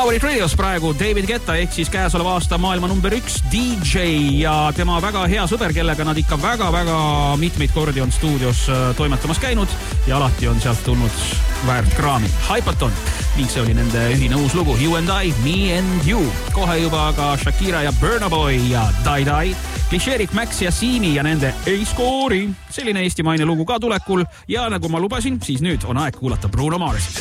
Favorite Radios praegu David Guetta ehk siis käesoleva aasta maailma number 1 DJ ja tema väga hea sõber, kellega nad ikka väga-väga mitmeid kordi on stuudios toimetamas käinud ja alati on sealt tulnud väärt kraami. Hypaton ning see oli nende ühine uus lugu You and I, Me and You. Kohe juba ka Shakira ja Burna Boy ja Die Die. Klišeerik Max ja Siini ja nende Ei skoori. Selline eestimaine lugu ka tulekul ja nagu ma lubasin, siis nüüd on aeg kuulata Bruno Marsi.